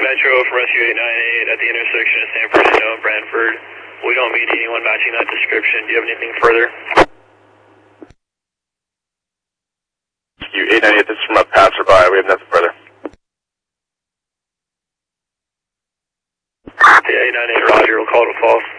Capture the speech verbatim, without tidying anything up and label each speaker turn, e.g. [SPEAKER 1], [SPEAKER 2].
[SPEAKER 1] Metro from Rescue eight ninety-eight at the intersection of San Bernardino and Brantford. We don't meet anyone matching that description. Do you have anything further?
[SPEAKER 2] Rescue eight ninety-eight, this is from a passerby. We have nothing further.
[SPEAKER 1] Yeah, eight ninety-eight, Roger. We'll call it a false.